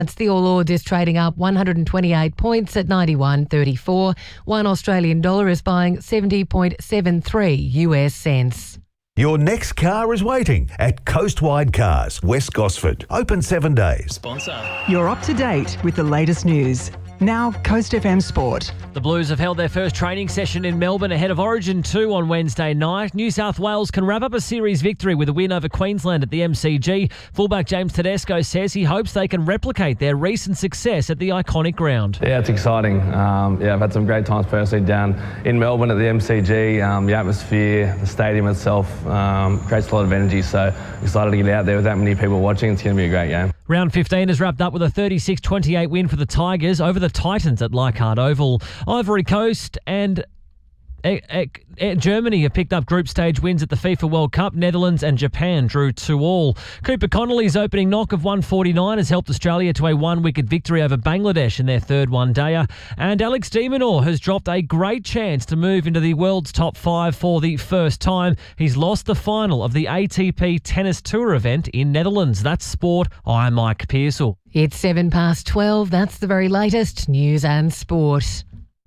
It's the All Ords is trading up 128 points at 91.34. One Australian dollar is buying 70.73 US cents. Your next car is waiting at Coastwide Cars, West Gosford. Open 7 days. Sponsor. You're up to date with the latest news. Now, Coast FM Sport. The Blues have held their first training session in Melbourne ahead of Origin 2 on Wednesday night. New South Wales can wrap up a series victory with a win over Queensland at the MCG. Fullback James Tedesco says he hopes they can replicate their recent success at the iconic ground. Yeah, it's exciting. I've had some great times personally down in Melbourne at the MCG. The atmosphere, the stadium itself creates a lot of energy, so excited to get out there with that many people watching. It's going to be a great game. Round 15 is wrapped up with a 36-28 win for the Tigers over the Titans at Leichhardt Oval. Ivory Coast and Germany have picked up group stage wins at the FIFA World Cup. Netherlands and Japan drew 2-2. Cooper Connolly's opening knock of 149 has helped Australia to a one-wicket victory over Bangladesh in their third one-dayer. And Alex de Minaur has dropped a great chance to move into the world's top 5 for the first time. He's lost the final of the ATP Tennis Tour event in Netherlands. That's sport. I'm Mike Pearsall. It's 12:07. That's the very latest news and sport.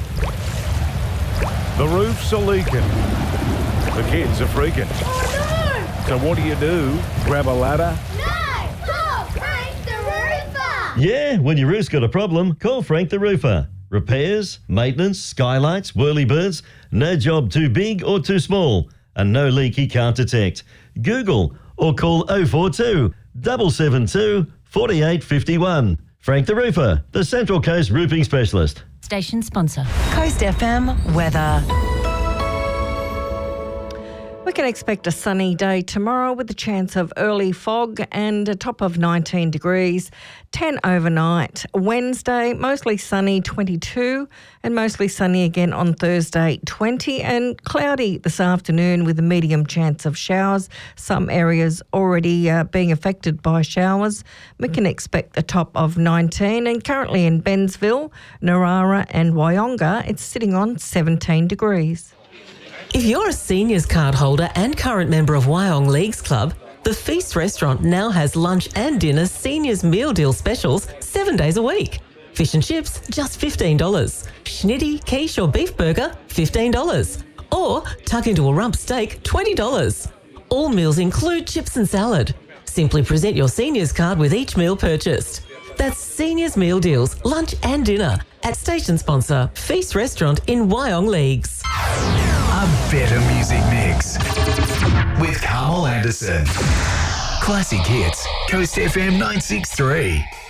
The roofs are leaking. The kids are freaking. Oh, So what do? Grab a ladder? no! Call Frank the Roofer! Yeah, when your roof's got a problem, call Frank the Roofer. Repairs, maintenance, skylights, whirlybirds, no job too big or too small, and no leak he can't detect. Google or call 042 772 4851. Frank the Roofer, the Central Coast Roofing Specialist. Station sponsor. Coast FM weather. We can expect a sunny day tomorrow with a chance of early fog and a top of 19 degrees, 10 overnight. Wednesday, mostly sunny, 22, and mostly sunny again on Thursday, 20, and cloudy this afternoon with a medium chance of showers. Some areas already being affected by showers. We can expect the top of 19, and currently in Bensville, Narara and Wyonga, it's sitting on 17 degrees. If you're a seniors card holder and current member of Wyong Leagues Club, the Feast Restaurant now has lunch and dinner seniors meal deal specials 7 days a week. Fish and chips, just $15. Schnitty, quiche or beef burger, $15. Or tuck into a rump steak, $20. All meals include chips and salad. Simply present your seniors card with each meal purchased. That's seniors meal deals, lunch and dinner at station sponsor Feast Restaurant in Wyong Leagues. A better music mix with Carmel Anderson. Classic hits, Coast FM 963.